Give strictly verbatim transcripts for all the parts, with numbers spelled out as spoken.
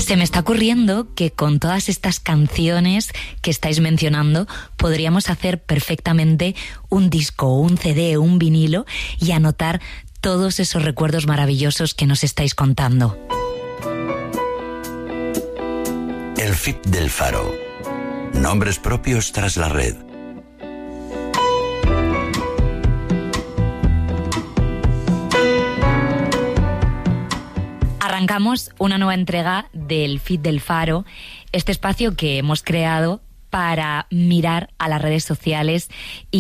Se me está ocurriendo que con todas estas canciones que estáis mencionando podríamos hacer perfectamente un disco, un C D, un vinilo y anotar todos esos recuerdos maravillosos que nos estáis contando. El F I P del Faro. Nombres propios tras la red. Arrancamos una nueva entrega del Feed del Faro, este espacio que hemos creado para mirar a las redes sociales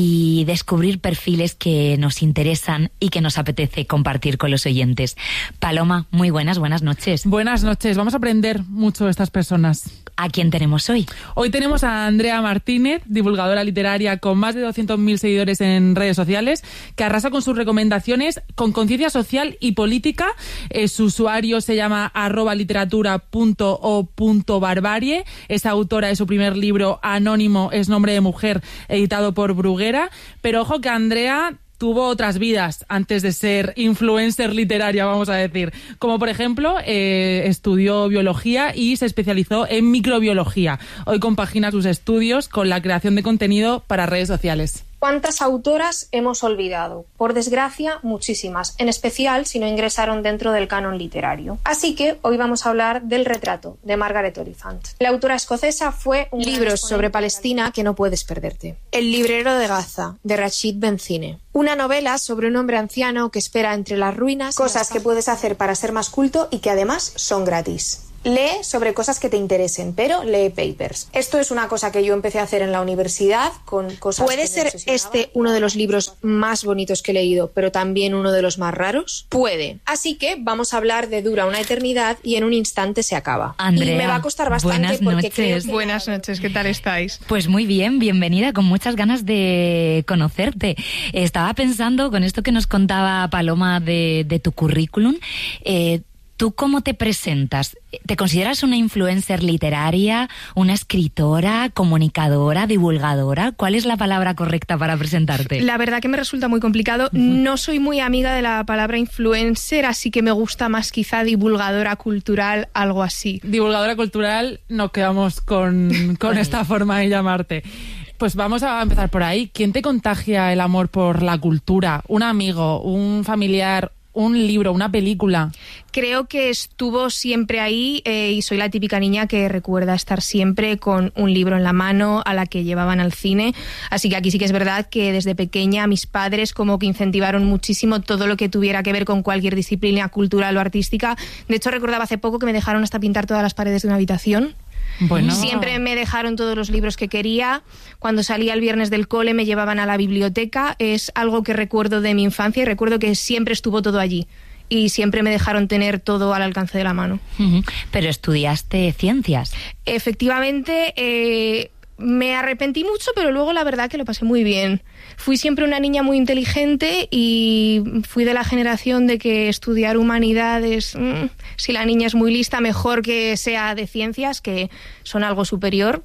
y descubrir perfiles que nos interesan y que nos apetece compartir con los oyentes. Paloma, muy buenas, buenas noches. Buenas noches, vamos a aprender mucho de estas personas. ¿A quién tenemos hoy? Hoy tenemos a Andrea Martínez, divulgadora literaria con más de doscientos mil seguidores en redes sociales, que arrasa con sus recomendaciones con conciencia social y política. Eh, su usuario se llama arroba literatura punto o punto barbarie. Es autora de su primer libro Anónimo es nombre de mujer, editado por Bruguera. Pero ojo que Andrea tuvo otras vidas antes de ser influencer literaria, vamos a decir. Como por ejemplo, eh, estudió biología y se especializó en microbiología. Hoy compagina sus estudios con la creación de contenido para redes sociales. ¿Cuántas autoras hemos olvidado? Por desgracia, muchísimas, en especial si no ingresaron dentro del canon literario. Así que hoy vamos a hablar del Retrato, de Margaret Oliphant. La autora escocesa fue un... Libros sobre Palestina que no puedes perderte. El librero de Gaza, de Rashid Benzine. Una novela sobre un hombre anciano que espera entre las ruinas. Cosas que puedes hacer para ser más culto y que además son gratis. Lee sobre cosas que te interesen, pero lee papers. Esto es una cosa que yo empecé a hacer en la universidad con cosas... ¿Puede ser este uno de los libros más bonitos que he leído, pero también uno de los más raros? Puede. Así que vamos a hablar de Dura una eternidad y en un instante se acaba. Andrea, y me va a costar bastante buenas porque noches. creo que... Buenas noches, ¿qué tal estáis? Pues muy bien, bienvenida, con muchas ganas de conocerte. Estaba pensando con esto que nos contaba Paloma de, de tu currículum. Eh, ¿Tú cómo te presentas? ¿Te consideras una influencer literaria, una escritora, comunicadora, divulgadora? ¿Cuál es la palabra correcta para presentarte? La verdad que me resulta muy complicado. Uh-huh. No soy muy amiga de la palabra influencer, así que me gusta más quizá divulgadora cultural, algo así. Divulgadora cultural, nos quedamos con, con esta forma de llamarte. Pues vamos a empezar por ahí. ¿Quién te contagia el amor por la cultura? ¿Un amigo, un familiar, un libro, una película? Creo que estuvo siempre ahí eh, y soy la típica niña que recuerda estar siempre con un libro en la mano, a la que llevaban al cine. Así que aquí sí que es verdad que desde pequeña mis padres como que incentivaron muchísimo todo lo que tuviera que ver con cualquier disciplina cultural o artística. De hecho, recordaba hace poco que me dejaron hasta pintar todas las paredes de una habitación. Bueno. Siempre me dejaron todos los libros que quería. Cuando salía el viernes del cole me llevaban a la biblioteca. Es algo que recuerdo de mi infancia y recuerdo que siempre estuvo todo allí. Y siempre me dejaron tener todo al alcance de la mano. Uh-huh. Pero estudiaste ciencias. Efectivamente, eh, me arrepentí mucho, pero luego la verdad que lo pasé muy bien. Fui siempre una niña muy inteligente y fui de la generación de que estudiar humanidades, mmm, si la niña es muy lista, mejor que sea de ciencias, que son algo superior.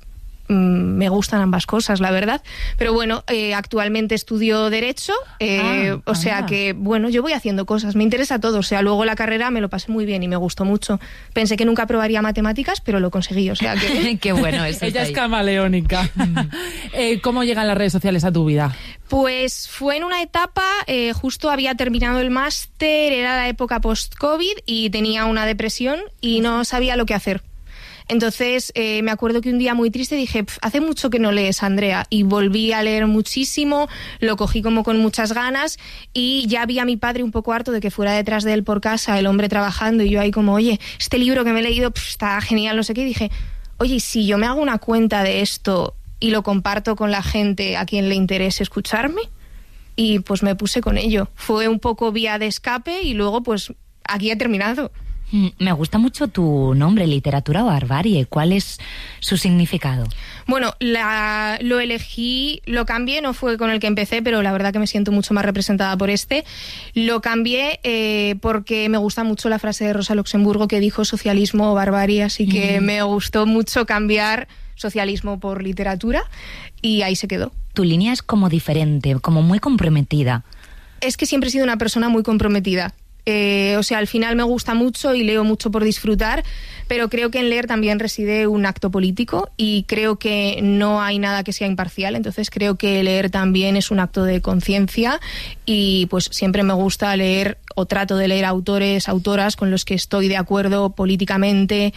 Me gustan ambas cosas, la verdad. Pero bueno, eh, actualmente estudio Derecho, eh, ah, o sea ah. que, bueno, yo voy haciendo cosas, me interesa todo. O sea, luego la carrera me lo pasé muy bien y me gustó mucho. Pensé que nunca aprobaría matemáticas, pero lo conseguí, o sea que... Qué bueno eso. Ella es camaleónica. eh, ¿Cómo llegan las redes sociales a tu vida? Pues fue en una etapa, eh, justo había terminado el máster, era la época post-COVID y tenía una depresión y no sabía lo que hacer. Entonces eh, me acuerdo que un día muy triste dije, hace mucho que no lees, Andrea, y volví a leer muchísimo, lo cogí como con muchas ganas y ya vi a mi padre un poco harto de que fuera detrás de él por casa, el hombre trabajando, y yo ahí como, oye, este libro que me he leído pff, está genial, no sé qué, y dije, oye, si yo me hago una cuenta de esto y lo comparto con la gente a quien le interese escucharme, y pues me puse con ello. Fue un poco vía de escape y luego pues aquí he terminado. Me gusta mucho tu nombre, Literatura Barbarie. ¿Cuál es su significado? Bueno, la, lo elegí, lo cambié, no fue con el que empecé, pero la verdad que me siento mucho más representada por este. Lo cambié eh, porque me gusta mucho la frase de Rosa Luxemburgo que dijo socialismo o barbarie, así que mm. me gustó mucho cambiar socialismo por literatura y ahí se quedó. Tu línea es como diferente, como muy comprometida. Es que siempre he sido una persona muy comprometida. Eh, o sea, al final me gusta mucho y leo mucho por disfrutar, pero creo que en leer también reside un acto político y creo que no hay nada que sea imparcial, entonces creo que leer también es un acto de conciencia y pues siempre me gusta leer o trato de leer autores, autoras con los que estoy de acuerdo políticamente.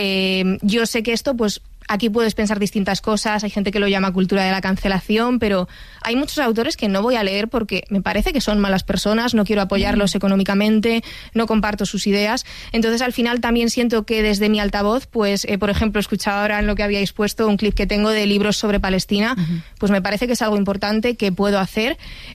Eh, yo sé que esto pues aquí puedes pensar distintas cosas, hay gente que lo llama cultura de la cancelación, pero hay muchos autores que no voy a leer porque me parece que son malas personas, no quiero apoyarlos mm. económicamente, no comparto sus ideas. Entonces, al final también siento que desde mi altavoz, pues, eh, por ejemplo, escuchaba ahora en lo que habíais puesto un clip que tengo de libros sobre Palestina, uh-huh. pues me parece que es algo importante que puedo hacer.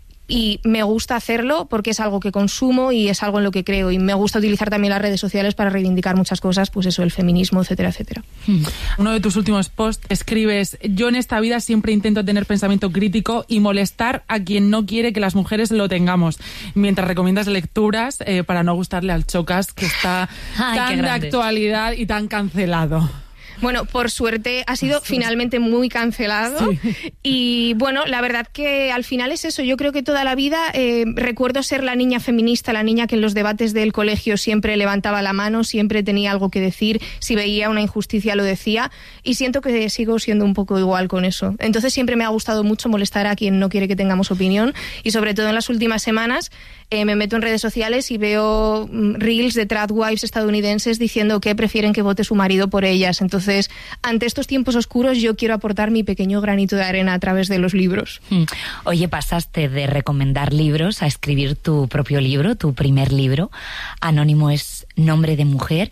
Y me gusta hacerlo porque es algo que consumo y es algo en lo que creo. Y me gusta utilizar también las redes sociales para reivindicar muchas cosas, pues eso, el feminismo, etcétera, etcétera. Uno de tus últimos posts escribes: yo en esta vida siempre intento tener pensamiento crítico y molestar a quien no quiere que las mujeres lo tengamos. Mientras recomiendas lecturas eh, para no gustarle al Chocas, que está Ay, tan de actualidad y tan cancelado. Bueno, por suerte ha sido finalmente muy cancelado sí. y bueno, la verdad que al final es eso, yo creo que toda la vida eh, recuerdo ser la niña feminista, la niña que en los debates del colegio siempre levantaba la mano, siempre tenía algo que decir, si veía una injusticia lo decía y siento que sigo siendo un poco igual con eso. Entonces siempre me ha gustado mucho molestar a quien no quiere que tengamos opinión y sobre todo en las últimas semanas eh, me meto en redes sociales y veo reels de tradwives estadounidenses diciendo que prefieren que vote su marido por ellas. Entonces Entonces, ante estos tiempos oscuros, yo quiero aportar mi pequeño granito de arena a través de los libros. Oye, pasaste de recomendar libros a escribir tu propio libro, tu primer libro. Anónimo es nombre de mujer.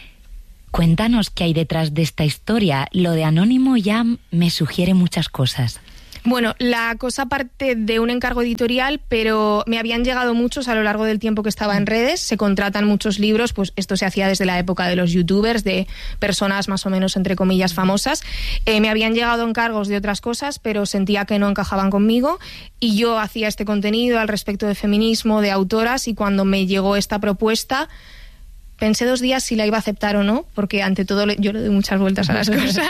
Cuéntanos qué hay detrás de esta historia. Lo de Anónimo ya me sugiere muchas cosas. Bueno, la cosa parte de un encargo editorial, pero me habían llegado muchos a lo largo del tiempo que estaba en redes. Se contratan muchos libros, pues esto se hacía desde la época de los youtubers, de personas más o menos entre comillas famosas. Eh, me habían llegado encargos de otras cosas, pero sentía que no encajaban conmigo y yo hacía este contenido al respecto de feminismo, de autoras, y cuando me llegó esta propuesta pensé dos días si la iba a aceptar o no, porque ante todo yo le doy muchas vueltas a las cosas.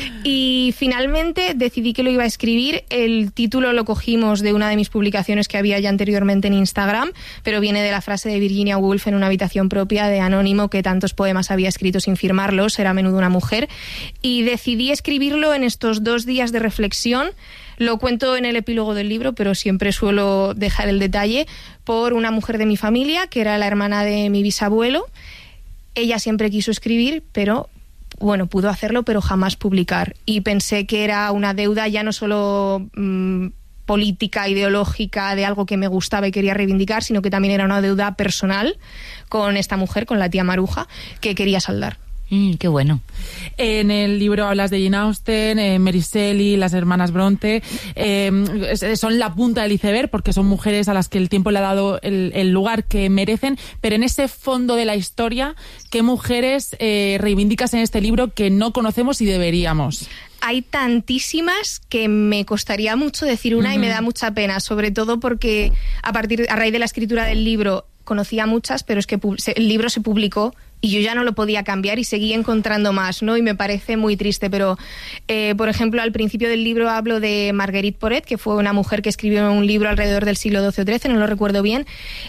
Y finalmente decidí que lo iba a escribir. El título lo cogimos de una de mis publicaciones que había ya anteriormente en Instagram, pero viene de la frase de Virginia Woolf en una habitación propia de Anónimo, que tantos poemas había escrito sin firmarlos, era a menudo una mujer. Y decidí escribirlo en estos dos días de reflexión. Lo cuento en el epílogo del libro, pero siempre suelo dejar el detalle, por una mujer de mi familia, que era la hermana de mi bisabuelo. Ella siempre quiso escribir, pero bueno, pudo hacerlo, pero jamás publicar. Y pensé que era una deuda ya no solo mmm, política, ideológica, de algo que me gustaba y quería reivindicar, sino que también era una deuda personal con esta mujer, con la tía Maruja, que quería saldar. Mm, qué bueno. En el libro hablas de Jane Austen, eh, Mary Shelley, las hermanas Bronte. Eh, son la punta del iceberg porque son mujeres a las que el tiempo le ha dado el, el lugar que merecen. Pero en ese fondo de la historia, ¿qué mujeres eh, reivindicas en este libro que no conocemos y deberíamos? Hay tantísimas que me costaría mucho decir una, uh-huh. y me da mucha pena, sobre todo porque a partir a raíz de la escritura del libro conocía muchas, pero es que el libro se publicó y yo ya no lo podía cambiar y seguí encontrando más, ¿no? Y me parece muy triste, pero eh, por ejemplo, al principio del libro hablo de Marguerite Porete, que fue una mujer que escribió un libro alrededor del siglo doce o trece, no lo recuerdo bien.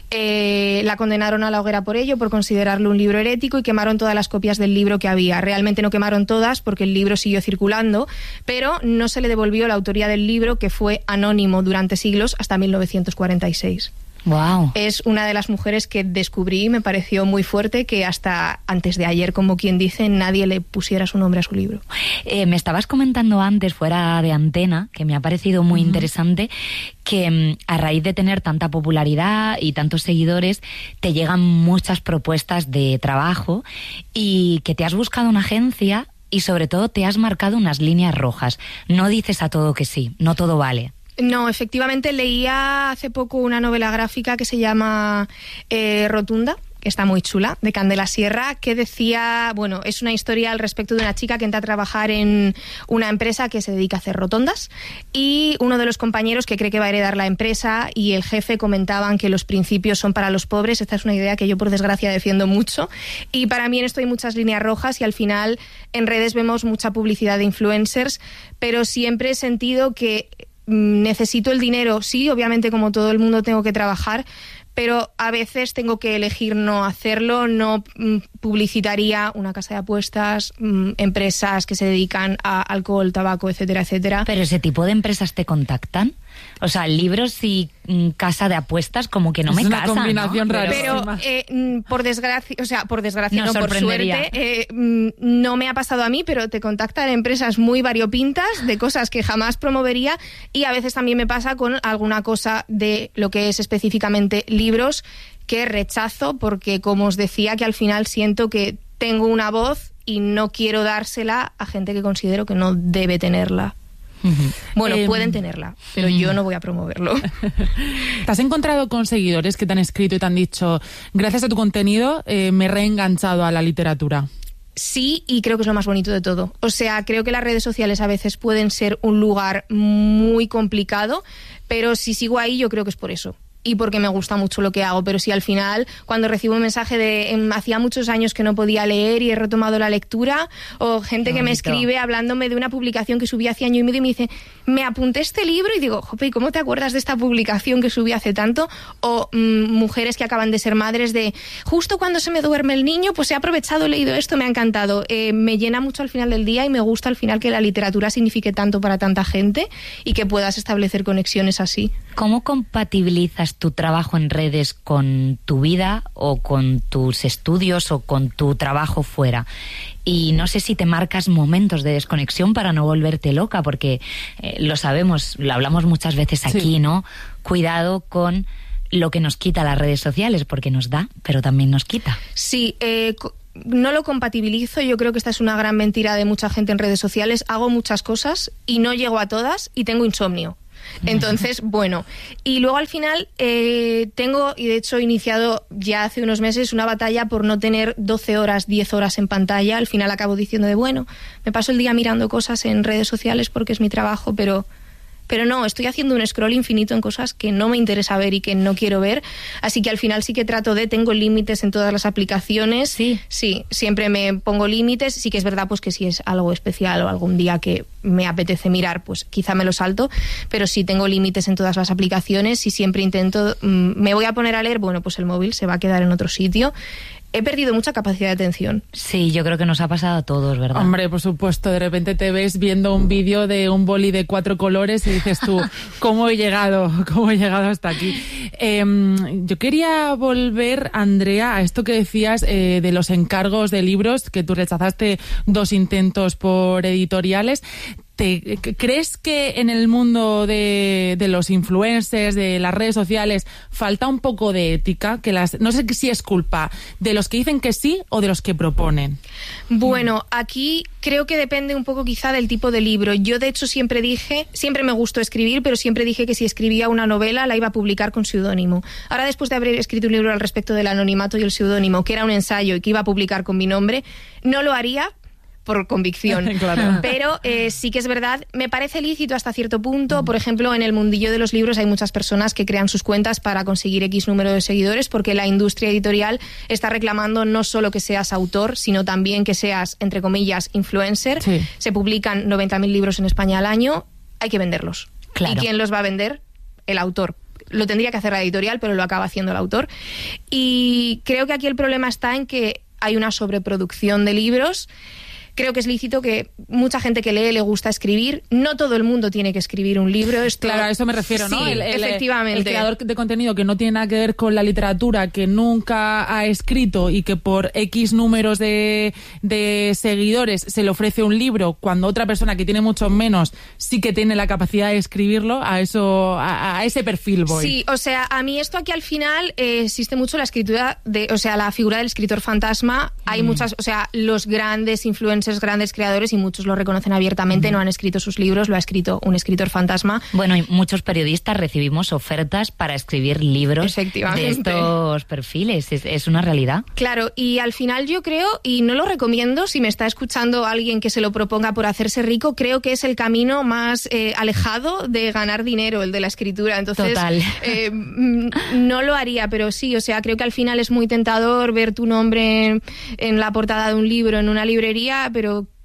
Eh, la condenaron a la hoguera por ello, por considerarlo un libro herético, y quemaron todas las copias del libro que había. Realmente no quemaron todas porque el libro siguió circulando, pero no se le devolvió la autoría del libro, que fue anónimo durante siglos hasta mil novecientos cuarenta y seis. Wow. Es una de las mujeres que descubrí y me pareció muy fuerte que hasta antes de ayer, como quien dice, nadie le pusiera su nombre a su libro. Eh, me estabas comentando antes, fuera de antena, que me ha parecido muy uh-huh. interesante, que a raíz de tener tanta popularidad y tantos seguidores, te llegan muchas propuestas de trabajo y que te has buscado una agencia y sobre todo te has marcado unas líneas rojas. No dices a todo que sí, no todo vale. No, efectivamente leía hace poco una novela gráfica que se llama eh, Rotunda, que está muy chula, de Candela Sierra, que decía, bueno, es una historia al respecto de una chica que entra a trabajar en una empresa que se dedica a hacer rotondas, y uno de los compañeros que cree que va a heredar la empresa y el jefe comentaban que los principios son para los pobres. Esta es una idea que yo por desgracia defiendo mucho, y para mí en esto hay muchas líneas rojas, y al final en redes vemos mucha publicidad de influencers, pero siempre he sentido que necesito el dinero, sí, obviamente como todo el mundo tengo que trabajar, pero a veces tengo que elegir no hacerlo, no mm, publicitaría una casa de apuestas, mm, empresas que se dedican a alcohol, tabaco, etcétera, etcétera. Pero ese tipo de empresas te contactan. O sea, libros y mm, casa de apuestas como que no es me una casan, combinación ¿no? rarísima. Pero eh, por desgracia, o sea, por desgracia, Nos no, por suerte, eh, no me ha pasado a mí, pero te contactan empresas muy variopintas de cosas que jamás promovería, y a veces también me pasa con alguna cosa de lo que es específicamente libros que rechazo porque, como os decía, que al final siento que tengo una voz y no quiero dársela a gente que considero que no debe tenerla. Uh-huh. Bueno, Eh, pueden tenerla, pero uh-huh. yo no voy a promoverlo. ¿Te has encontrado con seguidores que te han escrito y te han dicho, gracias a tu contenido eh, me he reenganchado a la literatura? Sí, y creo que es lo más bonito de todo. O sea, creo que las redes sociales a veces pueden ser un lugar muy complicado, pero si sigo ahí yo creo que es por eso. Y porque me gusta mucho lo que hago, pero si al final, cuando recibo un mensaje de em, hacía muchos años que no podía leer y he retomado la lectura, o gente Qué que me bonito. escribe hablándome de una publicación que subí hace año y medio y me dice, me apunté este libro, y digo, jope, ¿y cómo te acuerdas de esta publicación que subí hace tanto? O mm, mujeres que acaban de ser madres de, justo cuando se me duerme el niño, pues he aprovechado, he leído esto, me ha encantado. Eh, me llena mucho al final del día y me gusta al final que la literatura signifique tanto para tanta gente y que puedas establecer conexiones así. ¿Cómo compatibilizas tu trabajo en redes con tu vida o con tus estudios o con tu trabajo fuera? Y no sé si te marcas momentos de desconexión para no volverte loca, porque eh, lo sabemos, lo hablamos muchas veces aquí, Sí. ¿no? Cuidado con lo que nos quita las redes sociales, porque nos da, pero también nos quita. Sí, eh, co- no lo compatibilizo. Yo creo que esta es una gran mentira de mucha gente en redes sociales. Hago muchas cosas y no llego a todas y tengo insomnio. Entonces, bueno, y luego al final eh, tengo, y de hecho he iniciado ya hace unos meses una batalla por no tener doce horas, diez horas en pantalla. Al final acabo diciendo de, bueno, me paso el día mirando cosas en redes sociales porque es mi trabajo, pero... Pero no, estoy haciendo un scroll infinito en cosas que no me interesa ver y que no quiero ver. Así que al final sí que trato de, tengo límites en todas las aplicaciones. Sí. Sí, siempre me pongo límites. Sí que es verdad pues que si es algo especial o algún día que me apetece mirar, pues quizá me lo salto. Pero sí tengo límites en todas las aplicaciones y siempre intento, mmm, me voy a poner a leer, bueno, pues el móvil se va a quedar en otro sitio. He perdido mucha capacidad de atención. Sí, yo creo que nos ha pasado a todos, ¿verdad? Hombre, por supuesto, de repente te ves viendo un vídeo de un boli de cuatro colores y dices tú, ¿cómo he llegado? ¿Cómo he llegado hasta aquí? Eh, yo quería volver, Andrea, a esto que decías eh, de los encargos de libros, que tú rechazaste dos intentos por editoriales. ¿Te, ¿Crees que en el mundo de, de los influencers, de las redes sociales, falta un poco de ética? Que las, no sé si es culpa de los que dicen que sí o de los que proponen. Bueno, aquí creo que depende un poco quizá del tipo de libro. Yo de hecho siempre dije, siempre me gustó escribir, pero siempre dije que si escribía una novela la iba a publicar con seudónimo. Ahora, después de haber escrito un libro al respecto del anonimato y el seudónimo, que era un ensayo y que iba a publicar con mi nombre, no lo haría por convicción. Claro. Pero eh, sí que es verdad, me parece lícito hasta cierto punto. Por ejemplo, en el mundillo de los libros hay muchas personas que crean sus cuentas para conseguir X número de seguidores, porque la industria editorial está reclamando no solo que seas autor, sino también que seas, entre comillas, influencer. Sí. Se publican noventa mil libros en España al año, hay que venderlos. Claro. ¿Y quién los va a vender? El autor. Lo tendría que hacer la editorial, pero lo acaba haciendo el autor. Y creo que aquí el problema está en que hay una sobreproducción de libros. Creo que es lícito que mucha gente que lee le gusta escribir. No todo el mundo tiene que escribir un libro. Esto... Claro, a eso me refiero, ¿no? Sí, el, el, efectivamente. El creador de contenido que no tiene nada que ver con la literatura, que nunca ha escrito y que por X números de, de seguidores se le ofrece un libro, cuando otra persona que tiene mucho menos sí que tiene la capacidad de escribirlo, a eso, a, a ese perfil voy. Sí, o sea, a mí esto aquí al final eh, existe mucho la escritura, de, o sea, la figura del escritor fantasma. Hay mm. muchas, o sea, los grandes influencers, grandes creadores, y muchos lo reconocen abiertamente, mm. no han escrito sus libros, lo ha escrito un escritor fantasma. Bueno, y muchos periodistas recibimos ofertas para escribir libros de estos perfiles, es, es una realidad. Claro, y al final yo creo, y no lo recomiendo, si me está escuchando alguien que se lo proponga por hacerse rico, creo que es el camino más eh, alejado de ganar dinero, el de la escritura. Entonces, Total. Eh, no lo haría, pero sí, o sea, creo que al final es muy tentador ver tu nombre en, en la portada de un libro en una librería, pero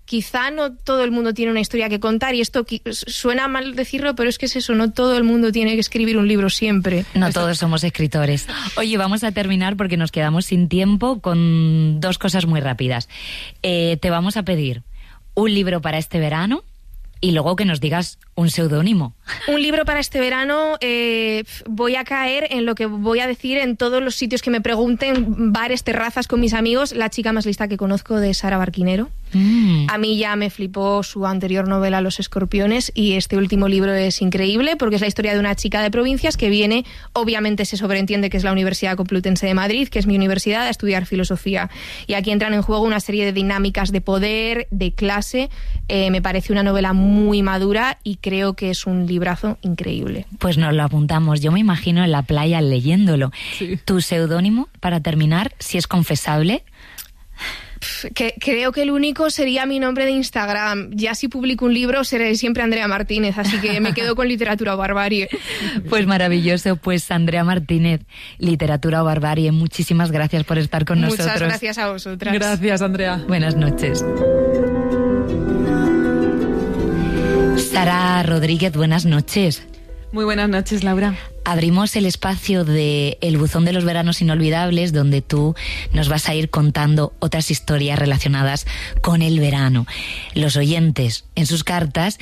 quizá no todo el mundo tiene una historia que contar, y esto suena mal decirlo, pero es que es eso, no todo el mundo tiene que escribir un libro siempre. No todos somos escritores. Oye, vamos a terminar porque nos quedamos sin tiempo con dos cosas muy rápidas. Eh, te vamos a pedir un libro para este verano y luego que nos digas un seudónimo. Un libro para este verano, eh, voy a caer en lo que voy a decir en todos los sitios que me pregunten, bares, terrazas con mis amigos, La chica más lista que conozco, de Sara Barquinero. Mm. A mí ya me flipó su anterior novela Los escorpiones, y este último libro es increíble porque es la historia de una chica de provincias que viene, obviamente se sobreentiende que es la Universidad Complutense de Madrid, que es mi universidad, a estudiar filosofía. Y aquí entran en juego una serie de dinámicas de poder, de clase. Eh, me parece una novela muy madura y creo que es un librazo increíble. Pues nos lo apuntamos. Yo me imagino en la playa leyéndolo. Sí. ¿Tu seudónimo, para terminar, si es confesable? Que, creo que el único sería mi nombre de Instagram. Ya si publico un libro seré siempre Andrea Martínez, así que me quedo con Literatura o Barbarie. Pues maravilloso. Pues Andrea Martínez, Literatura o Barbarie, muchísimas gracias por estar con Muchas nosotros. Muchas gracias a vosotras. Gracias, Andrea. Buenas noches. Sara Rodríguez, buenas noches. Muy buenas noches, Laura. Abrimos el espacio de El buzón de los veranos inolvidables, donde tú nos vas a ir contando otras historias relacionadas con el verano. Los oyentes en sus cartas,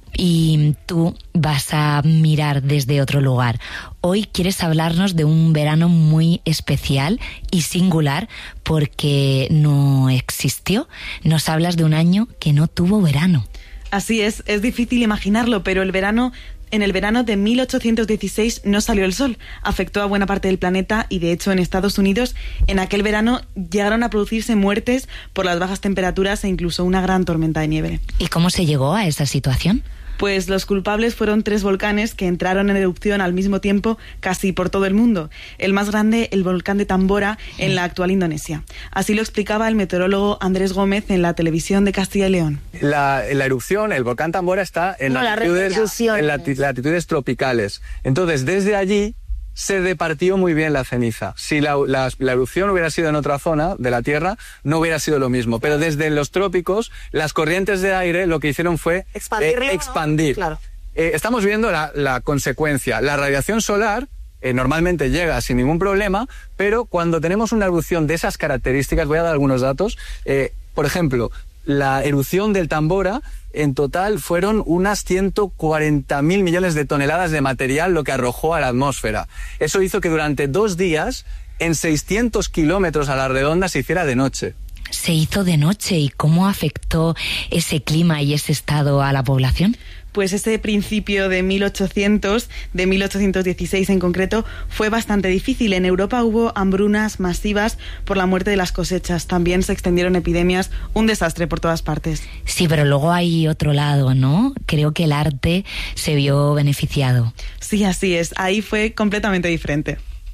y tú vas a mirar desde otro lugar. Hoy quieres hablarnos de un verano muy especial y singular porque no existió. Nos hablas de un año que no tuvo verano. Así es, es difícil imaginarlo, pero el verano... En el verano de mil ochocientos dieciséis no salió el sol, afectó a buena parte del planeta y, de hecho, en Estados Unidos en aquel verano llegaron a producirse muertes por las bajas temperaturas e incluso una gran tormenta de nieve. ¿Y cómo se llegó a esa situación? Pues los culpables fueron tres volcanes que entraron en erupción al mismo tiempo casi por todo el mundo. El más grande, el volcán de Tambora, en la actual Indonesia. Así lo explicaba el meteorólogo Andrés Gómez en la televisión de Castilla y León. La, la erupción, el volcán Tambora, está en, no, latitudes, en lati, latitudes tropicales. Entonces, desde allí se departió muy bien la ceniza. Si la, la, la erupción hubiera sido en otra zona de la Tierra, no hubiera sido lo mismo. Pero desde los trópicos, las corrientes de aire lo que hicieron fue eh, expandir. Claro. Eh, estamos viendo la, la consecuencia. La radiación solar eh, normalmente llega sin ningún problema, pero cuando tenemos una erupción de esas características, voy a dar algunos datos. Eh, por ejemplo, la erupción del Tambora, en total fueron unas ciento cuarenta mil millones de toneladas de material lo que arrojó a la atmósfera. Eso hizo que durante dos días, en seiscientos kilómetros a la redonda, se hiciera de noche. Se hizo de noche. ¿Y cómo afectó ese clima y ese estado a la población? Pues ese principio de mil ochocientos, de mil ochocientos dieciséis en concreto, fue bastante difícil. En Europa hubo hambrunas masivas por la muerte de las cosechas. También se extendieron epidemias, un desastre por todas partes. Sí, pero luego hay otro lado, ¿no? Creo que el arte se vio beneficiado. Sí, así es. Ahí fue completamente diferente.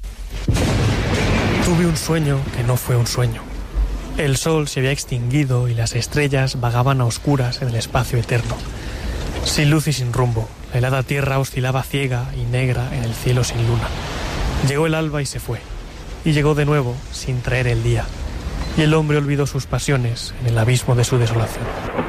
Tuve un sueño que no fue un sueño. El sol se había extinguido y las estrellas vagaban a oscuras en el espacio eterno. Sin luz y sin rumbo, la helada tierra oscilaba ciega y negra en el cielo sin luna. Llegó el alba y se fue, y llegó de nuevo sin traer el día, y el hombre olvidó sus pasiones en el abismo de su desolación.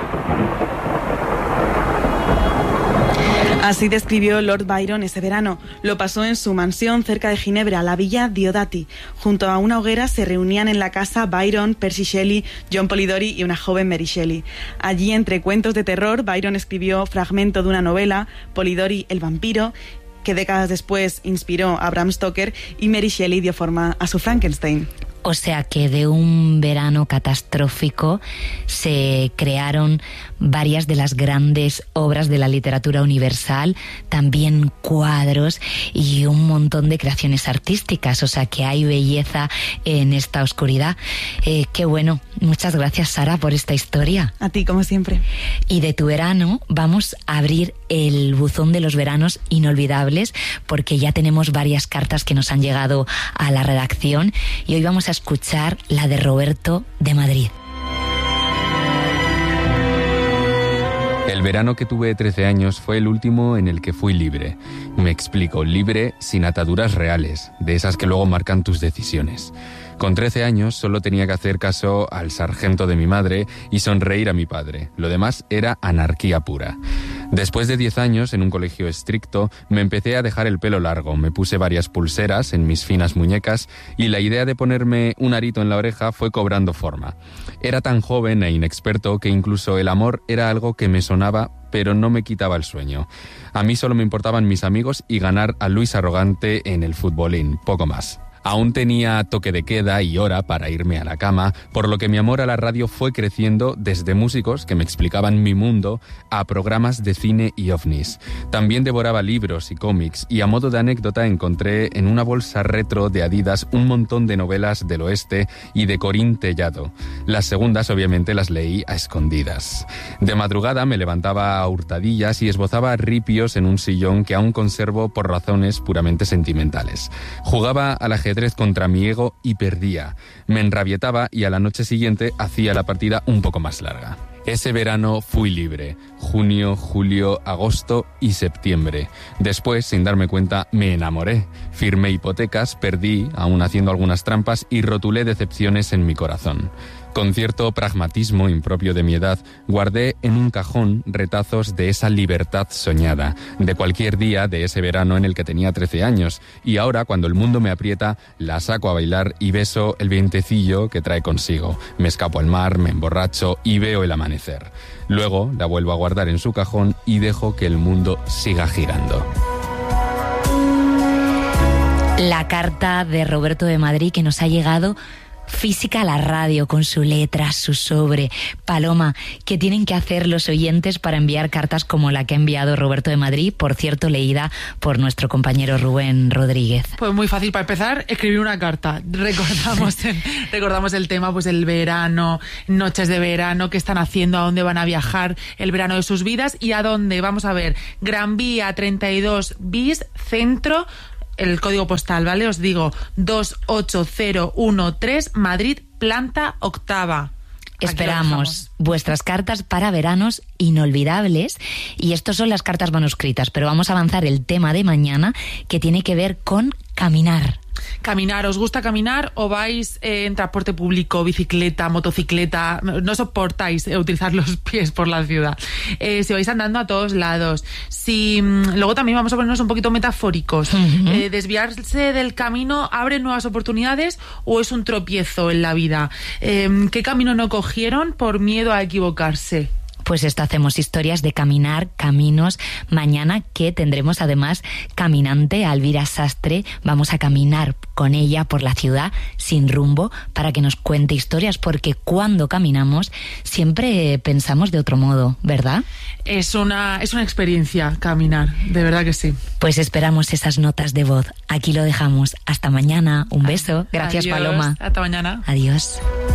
Así describió Lord Byron ese verano. Lo pasó en su mansión cerca de Ginebra, la villa Diodati. Junto a una hoguera se reunían en la casa Byron, Percy Shelley, John Polidori y una joven Mary Shelley. Allí, entre cuentos de terror, Byron escribió fragmento de una novela, Polidori, el vampiro, que décadas después inspiró a Bram Stoker, y Mary Shelley dio forma a su Frankenstein. O sea que de un verano catastrófico se crearon varias de las grandes obras de la literatura universal, también cuadros y un montón de creaciones artísticas. O sea que hay belleza en esta oscuridad. Eh, qué bueno. Muchas gracias, Sara, por esta historia. A ti, como siempre. Y de tu verano vamos a abrir el buzón de los veranos inolvidables, porque ya tenemos varias cartas que nos han llegado a la redacción y hoy vamos a escuchar la de Roberto de Madrid. El verano que tuve trece años fue el último en el que fui libre. Me explico, libre sin ataduras reales, de esas que luego marcan tus decisiones. Con trece años solo tenía que hacer caso al sargento de mi madre y sonreír a mi padre. Lo demás era anarquía pura. Después de diez años en un colegio estricto, me empecé a dejar el pelo largo, me puse varias pulseras en mis finas muñecas y la idea de ponerme un arito en la oreja fue cobrando forma. Era tan joven e inexperto que incluso el amor era algo que me sonaba, pero no me quitaba el sueño. A mí solo me importaban mis amigos y ganar a Luis Arrogante en el futbolín, poco más. Aún tenía toque de queda y hora para irme a la cama, por lo que mi amor a la radio fue creciendo desde músicos que me explicaban mi mundo a programas de cine y ovnis. También devoraba libros y cómics y a modo de anécdota encontré en una bolsa retro de Adidas un montón de novelas del oeste y de Corín Tellado. Las segundas obviamente las leí a escondidas. De madrugada me levantaba a hurtadillas y esbozaba ripios en un sillón que aún conservo por razones puramente sentimentales. Jugaba al ajedrez contra mi ego y perdía. Me enrabietaba y a la noche siguiente hacía la partida un poco más larga. Ese verano fui libre. Junio, julio, agosto y septiembre. Después, sin darme cuenta, me enamoré. Firmé hipotecas, perdí, aún haciendo algunas trampas, y rotulé decepciones en mi corazón. Con cierto pragmatismo impropio de mi edad, guardé en un cajón retazos de esa libertad soñada, de cualquier día de ese verano en el que tenía trece años, y ahora, cuando el mundo me aprieta, la saco a bailar y beso el vientecillo que trae consigo. Me escapo al mar, me emborracho y veo el amanecer. Luego la vuelvo a guardar en su cajón y dejo que el mundo siga girando. La carta de Roberto de Madrid que nos ha llegado física a la radio, con su letra, su sobre. Paloma, ¿qué tienen que hacer los oyentes para enviar cartas como la que ha enviado Roberto de Madrid, por cierto, leída por nuestro compañero Rubén Rodríguez? Pues muy fácil. Para empezar, escribir una carta. Recordamos el, recordamos el tema, pues el verano, noches de verano, qué están haciendo, a dónde van a viajar, el verano de sus vidas y a dónde. Vamos a ver, Gran Vía treinta y dos bis, Centro, el código postal, ¿vale? Os digo, dos ocho cero uno tres, Madrid, planta octava. Esperamos vuestras cartas para veranos inolvidables, y estos son las cartas manuscritas, pero vamos a avanzar el tema de mañana, que tiene que ver con caminar. Caminar, ¿os gusta caminar o vais eh, en transporte público, bicicleta, motocicleta? No soportáis eh, utilizar los pies por la ciudad. Eh, si vais andando a todos lados. Si luego también vamos a ponernos un poquito metafóricos. Uh-huh. Eh, desviarse del camino abre nuevas oportunidades o es un tropiezo en la vida. Eh, ¿Qué camino no cogieron por miedo a equivocarse? Pues esto hacemos, historias de caminar, caminos. Mañana, que tendremos además caminante a Elvira Sastre. Vamos a caminar con ella por la ciudad sin rumbo para que nos cuente historias, porque cuando caminamos siempre pensamos de otro modo, ¿verdad? Es una, es una experiencia caminar, de verdad que sí. Pues esperamos esas notas de voz. Aquí lo dejamos. Hasta mañana. Un beso. Gracias, Adiós. Paloma. Hasta mañana. Adiós.